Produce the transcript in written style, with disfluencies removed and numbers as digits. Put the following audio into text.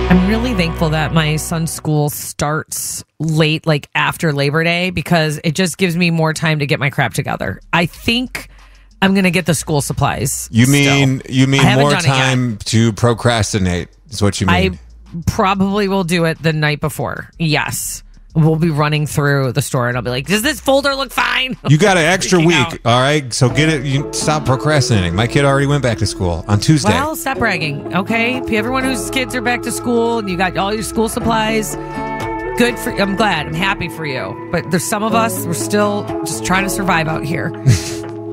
I'm really thankful that my son's school starts late, like after Labor Day, because it just gives me more time to get my crap together. I think I'm going to get the school supplies. You mean more done it time to procrastinate is what you mean. I probably will do it the night before. Yes. We'll be running through the store and I'll be like, does this folder look fine? You got an extra Freaking week, out. all right? So get it. You stop procrastinating. My kid already went back to school on Tuesday. Well, stop bragging, okay? Everyone whose kids are back to school and you got all your school supplies, good for. I'm glad. I'm happy for you. But there's some of us, we're still just trying to survive out here.